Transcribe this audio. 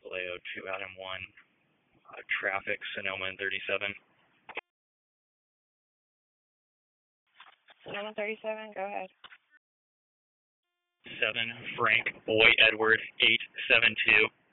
Vallejo 2 Adam 1. Traffic, Sonoma and 37. Sonoma 37, go ahead. 7 Frank Boy Edward 872.